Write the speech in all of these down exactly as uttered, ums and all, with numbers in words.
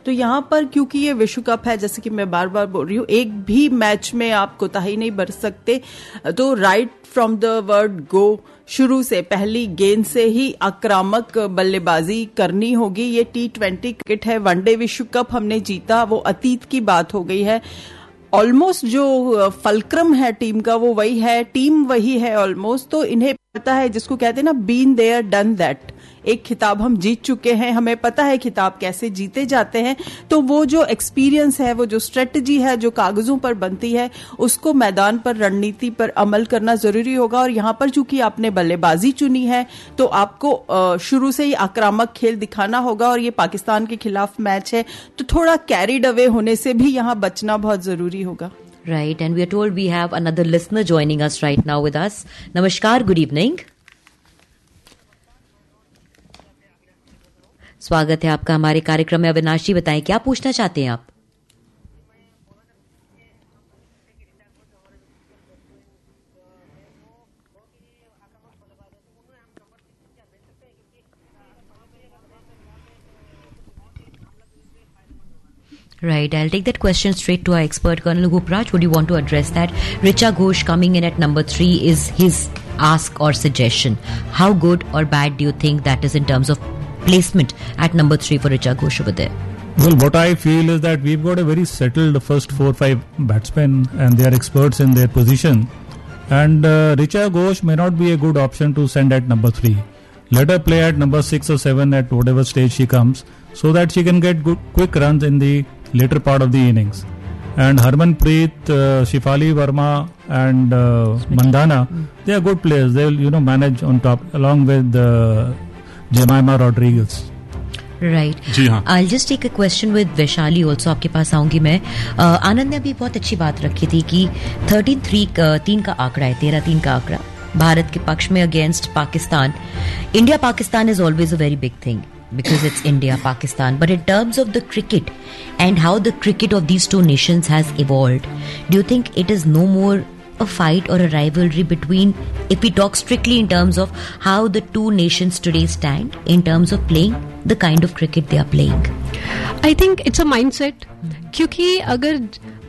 तो यहाँ पर क्योंकि ये विश्व कप है, जैसे कि मैं बार बार बोल रही हूँ, एक भी मैच में आप कोताही नहीं बरत सकते, तो right from the word go, शुरू से पहली गेंद से ही आक्रामक बल्लेबाजी करनी होगी। ये टी ट्वेंटी क्रिकेट है, वनडे विश्व कप हमने जीता, वो अतीत की बात हो गई है। ऑलमोस्ट जो फलक्रम है टीम का वो वही है, टीम वही है ऑलमोस्ट, तो इन्हें पता है, जिसको कहते हैं ना बीन देयर डन दैट, एक खिताब हम जीत चुके हैं, हमें पता है खिताब कैसे जीते जाते हैं। तो वो जो एक्सपीरियंस है, वो जो स्ट्रेटजी है जो कागजों पर बनती है, उसको मैदान पर रणनीति पर अमल करना जरूरी होगा। और यहाँ पर चूंकि आपने बल्लेबाजी चुनी है तो आपको शुरू से ही आक्रामक खेल दिखाना होगा, और ये पाकिस्तान के खिलाफ मैच है तो थोड़ा कैरिड अवे होने से भी यहाँ बचना बहुत जरूरी होगा। Right, and we are told we have another listener joining us right now with us. Namaskar, good evening. स्वागत है आपका हमारे कार्यक्रम में। अविनाश जी बताएं क्या पूछना चाहते हैं आप? Right, I'll take that question straight to our expert, Colonel Gupraj. Would you want to address that? Richa Ghosh coming in at number three is his ask or suggestion. How good or bad do you think that is in terms of placement at number three for Richa Ghosh over there? Well, what I feel is that we've got a very settled first four or five batsmen and they are experts in their position. And uh, Richa Ghosh may not be a good option to send at number three. Let her play at number six or seven at whatever stage she comes, so that she can get good, quick runs in the later part of the innings. And Harmanpreet, uh, Shefali Verma and uh, Mandana, mm. they are good players. They will, you know, manage on top along with uh, Jemima Rodriguez. Right. जी हाँ. I'll just take a question with Vaishali also. आपके पास आऊंगी मैं. uh, आनंद ने अभी बहुत अच्छी बात रखी थी कि थर्टीन थ्री तीन का आंकड़ा है, तेरह तीन का आंकड़ा भारत के पक्ष में against Pakistan. India Pakistan is always a very big thing because it's India, Pakistan. But in terms of the cricket and how the cricket of these two nations has evolved, do you think it is no more a fight or a rivalry between, if we talk strictly in terms of how the two nations today stand in terms of playing the kind of cricket they are playing? I think it's a mindset. क्योंकि अगर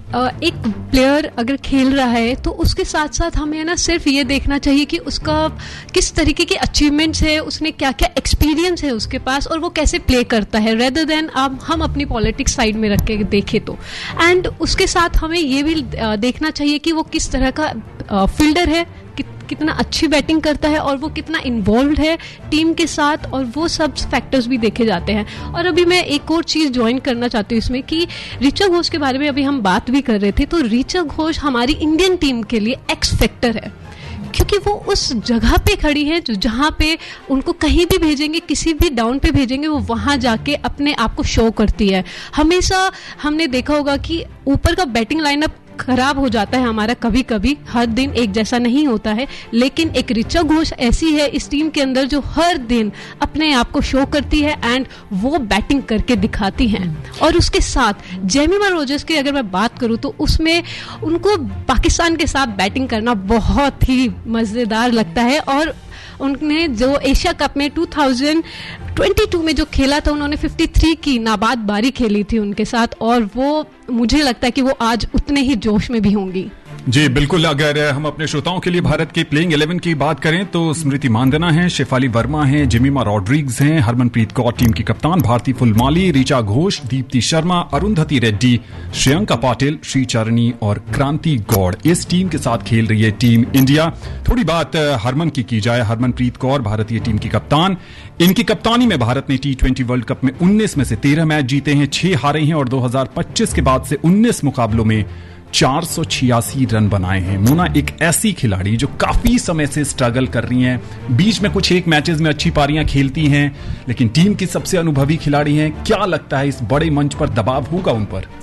एक player अगर खेल रहा है तो उसके साथ साथ हमें ना सिर्फ ये देखना चाहिए कि उसका किस तरीके के अचीवमेंट्स है, उसने क्या क्या एक्सपीरियंस है उसके पास, और वो कैसे प्ले करता है, रेदर देन आप हम अपनी पॉलिटिक्स साइड में रख के देखें तो. एंड उसके साथ हमें ये भी देखना चाहिए कि वो किस तरह का फील्डर है, कितना अच्छी बैटिंग करता है और वो कितना इन्वॉल्व्ड है टीम के साथ, और वो सब फैक्टर्स भी देखे जाते हैं. और अभी मैं एक और चीज ज्वाइन करना चाहती हूँ इसमें कि ऋचा घोष के बारे में अभी हम बात भी कर रहे थे, तो ऋचा घोष हमारी इंडियन टीम के लिए एक्स फैक्टर है, क्योंकि वो उस जगह पे खड़ी है जहां पे उनको कहीं भी भेजेंगे, किसी भी डाउन पे भेजेंगे, वो वहां जाके अपने आप को शो करती है. हमेशा हमने देखा होगा कि ऊपर का बैटिंग लाइनअप खराब हो जाता है हमारा, कभी कभी हर दिन एक जैसा नहीं होता है, लेकिन एक ऋचा घोष ऐसी है इस टीम के अंदर जो हर दिन अपने आप को शो करती है एंड वो बैटिंग करके दिखाती हैं. और उसके साथ जेमिमा रोजर्स की अगर मैं बात करूं तो उसमें उनको पाकिस्तान के साथ बैटिंग करना बहुत ही मजेदार लगता है. और उन्होंने जो एशिया कप में टू थाउजेंड ट्वेंटी टू में जो खेला था, उन्होंने तिरेपन की नाबाद बारी खेली थी उनके साथ, और वो मुझे लगता है कि वो आज उतने ही जोश में भी होंगी. जी बिल्कुल. अगर हम अपने श्रोताओं के लिए भारत के प्लेइंग इलेवन की बात करें तो स्मृति मानधना है, शेफाली वर्मा है, जेमिमा रॉड्रिग्स हैं, हरमनप्रीत कौर टीम की कप्तान, भारती फुलमाली, ऋचा घोष, दीप्ति शर्मा, अरुंधति रेड्डी, श्रेयंका पाटिल, श्रीचरणी और क्रांति गौड़. इस टीम के साथ खेल रही है टीम इंडिया. थोड़ी बात हरमन की की जाए. हरमनप्रीत कौर भारतीय टीम की कप्तान. इनकी कप्तानी में भारत ने टी ट्वेंटी वर्ल्ड कप में उन्नीस में से तेरह मैच जीते हैं, छह हारे हैं और दो हज़ार पच्चीस के बाद से उन्नीस मुकाबलों में चार सौ छियासी रन बनाए हैं. मोना एक ऐसी खिलाड़ी जो काफी समय से स्ट्रगल कर रही हैं, बीच में कुछ एक मैचेस में अच्छी पारियां खेलती हैं, लेकिन टीम की सबसे अनुभवी खिलाड़ी हैं. क्या लगता है इस बड़े मंच पर दबाव होगा उन पर?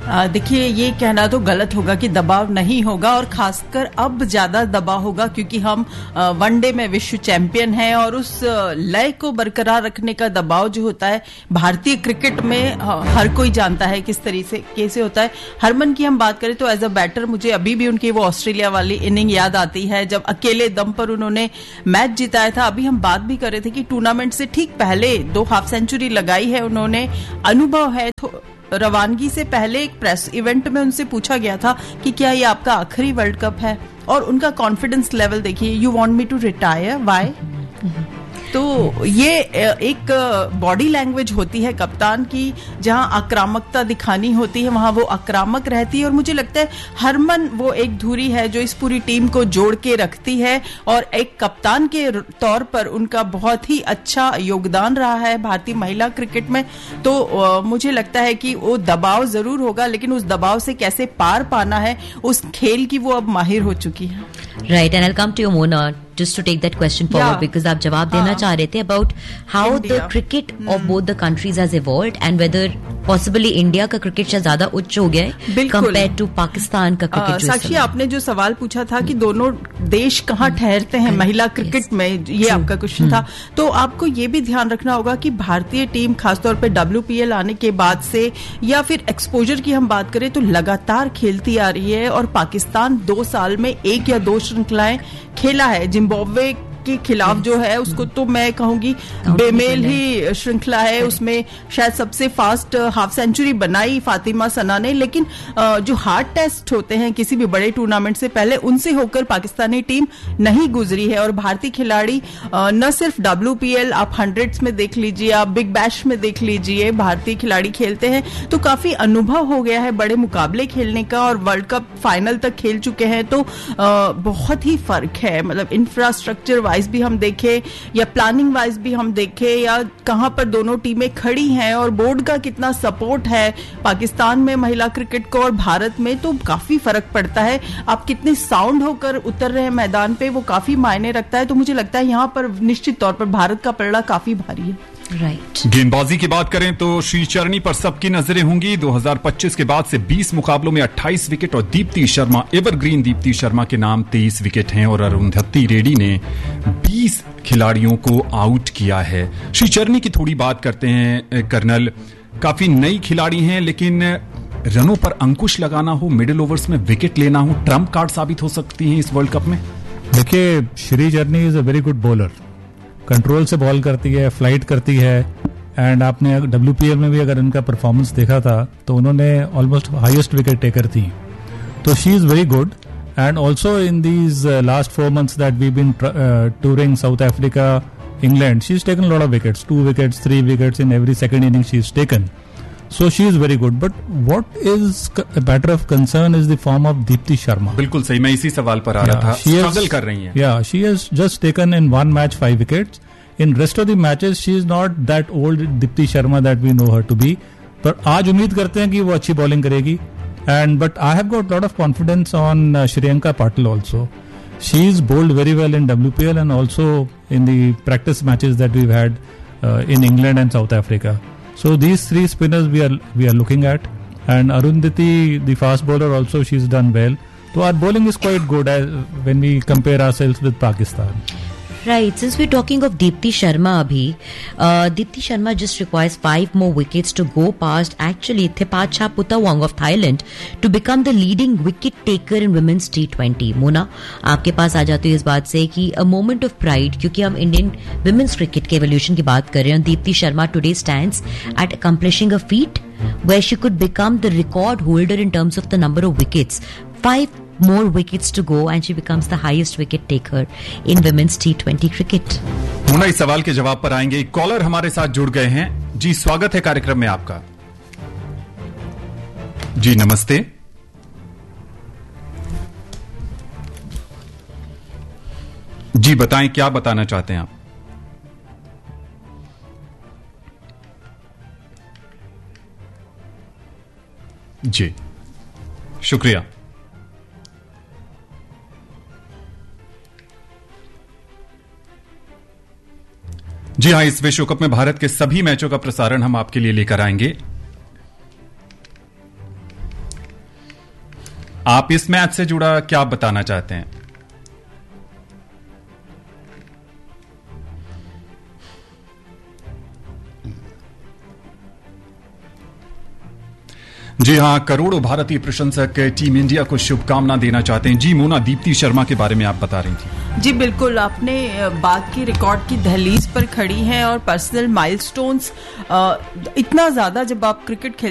देखिए, ये कहना तो गलत होगा कि दबाव नहीं होगा, और खासकर अब ज्यादा दबाव होगा क्योंकि हम वनडे में विश्व चैंपियन हैं, और उस लय को बरकरार रखने का दबाव जो होता है भारतीय क्रिकेट में हर कोई जानता है किस तरीके से कैसे होता है। हरमन की हम बात करें तो एज अ बैटर मुझे अभी भी उनकी वो ऑस्ट्रेलिया वाली इनिंग याद आती है जब अकेले दम पर उन्होंने मैच जिताया था। अभी हम बात भी कर रहे थे कि टूर्नामेंट से ठीक पहले दो हाफ सेंचुरी लगाई है उन्होंने, अनुभव है। तो रवानगी से पहले एक प्रेस इवेंट में उनसे पूछा गया था कि क्या ये आपका आखिरी वर्ल्ड कप है, और उनका कॉन्फिडेंस लेवल देखिए, you want me to retire, why? तो ये एक बॉडी लैंग्वेज होती है कप्तान की, जहां आक्रामकता दिखानी होती है वहां वो आक्रामक रहती है। और मुझे लगता है हरमन वो एक धुरी है जो इस पूरी टीम को जोड़ के रखती है, और एक कप्तान के तौर पर उनका बहुत ही अच्छा योगदान रहा है भारतीय महिला क्रिकेट में। तो आ, मुझे लगता है कि वो दबाव जरूर होगा, लेकिन उस दबाव से कैसे पार पाना है उस खेल की वो अब माहिर हो चुकी है। Right, and I will come to you Mona just to take that question forward, yeah. because आप जवाब देना चाह रहे थे about how India. the cricket hmm. of both the countries has evolved and whether possibly India का cricket शायद ज्यादा उच्च हो गया है compared to पाकिस्तान का क्रिकेट। साक्षी, आपने जो सवाल पूछा था कि दोनों देश कहाँ ठहरते हैं महिला क्रिकेट yes. में, ये True. आपका क्वेश्चन hmm. था। तो आपको ये भी ध्यान रखना होगा कि भारतीय टीम खासतौर पे डब्ल्यू पी एल आने के बाद से या फिर एक्सपोजर की हम बात करें तो लगातार खेलती आ रही है, और पाकिस्तान दो साल में एक या दो श्रृंखलाएं खेला है। जिम्बाब्वे के खिलाफ जो है उसको तो मैं कहूंगी बेमेल ही श्रृंखला है, उसमें शायद सबसे फास्ट हाफ सेंचुरी बनाई फातिमा सना ने। लेकिन जो हार्ड टेस्ट होते हैं किसी भी बड़े टूर्नामेंट से पहले, उनसे होकर पाकिस्तानी टीम नहीं गुजरी है, और भारतीय खिलाड़ी न सिर्फ डब्ल्यू पी एल, आप हंड्रेड्स में देख लीजिए, आप बिग बैश में देख लीजिए, भारतीय खिलाड़ी खेलते हैं। तो काफी अनुभव हो गया है बड़े मुकाबले खेलने का, और वर्ल्ड कप फाइनल तक खेल चुके हैं। तो बहुत ही फर्क है, मतलब इंफ्रास्ट्रक्चर वाइज भी हम देखें या प्लानिंग वाइज भी हम देखें, या कहां पर दोनों टीमें खड़ी हैं और बोर्ड का कितना सपोर्ट है पाकिस्तान में महिला क्रिकेट को और भारत में, तो काफी फर्क पड़ता है। आप कितने साउंड होकर उतर रहे हैं मैदान पे, वो काफी मायने रखता है। तो मुझे लगता है यहां पर निश्चित तौर पर भारत का पलड़ा काफी भारी है। Right right. गेंदबाजी की बात करें तो श्रीचरणी पर सबकी नजरें होंगी। दो हज़ार पच्चीस के बाद से बीस मुकाबलों में अट्ठाईस विकेट, और दीप्ति शर्मा, एवरग्रीन दीप्ति शर्मा के नाम तेईस विकेट हैं, और अरुंधति रेड्डी ने बीस खिलाड़ियों को आउट किया है। श्रीचरणी की थोड़ी बात करते हैं कर्नल, काफी नई खिलाड़ी हैं, लेकिन रनों पर अंकुश लगाना हो, मिडिल ओवर्स में विकेट लेना हो, ट्रम्प कार्ड साबित हो सकती हैं इस वर्ल्ड कप में। देखिए, Shricharani is a very good bowler, control से बॉल करती है, फ्लाइट करती है, एंड आपने डब्ल्यू पी एल में भी अगर इनका परफॉर्मेंस देखा था तो उन्होंने ऑलमोस्ट हाईएस्ट विकेट टेकर थी। तो she is very good, and also in these last four months that we been touring south Africa, England, she is taken lot of wickets, two wickets, three wickets in every second inning she is taken. So she is very good, but what is a matter of concern is the form of Deepti Sharma. बिल्कुल सही, मैं इसी सवाल पर आ रहा था. Struggle कर रही हैं. Yeah, she has just taken in one match five wickets. In rest of the matches, she is not that old Deepti Sharma that we know her to be. पर आज उम्मीद करते हैं कि वो अच्छी बॉलिंग करेगी. And but I have got lot of confidence on uh, Shriyanka Patil also. She is bowled very well in W P L and also in the practice matches that we've had uh, in England and South Africa. So these three spinners we are we are looking at, and Arundhati, the fast bowler, also she's done well. So our bowling is quite good as, when we compare ourselves with Pakistan. Right. Since we're talking of Deepti Sharma, Abhi, uh, Deepti Sharma just requires five more wickets to go past actually Thepachha Putawong of Thailand to become the leading wicket taker in women's T twenty. Mona, आपके पास आ जाती है इस बात से कि a moment of pride, क्योंकि हम Indian women's cricket के evolution की बात कर रहे हैं. Deepti Sharma today stands at accomplishing a feat where she could become the record holder in terms of the number of wickets. Five more wickets to go and she becomes the highest wicket taker in women's T twenty cricket. Mona, इस सवाल के जवाब पर आएंगे. एक collar हमारे साथ जुड़ गए हैं. जी, स्वागत है कार्यक्रम में आपका. जी नमस्ते. जी बताएं, क्या बताना चाहते हैं आप? जी शुक्रिया. जी हाँ, इस विश्व कप में भारत के सभी मैचों का प्रसारण हम आपके लिए लेकर आएंगे. आप इस मैच से जुड़ा क्या बताना चाहते हैं? जी हाँ, करोड़ों भारतीय प्रशंसक टीम इंडिया को शुभकामना देना चाहते हैं। जी मोना, दीप्ति शर्मा के बारे में आप बता रही थी। जी बिल्कुल, आपने बात की रिकॉर्ड की दहलीज पर खड़ी हैं और पर्सनल माइलस्टोन्स इतना ज्यादा जब आप क्रिकेट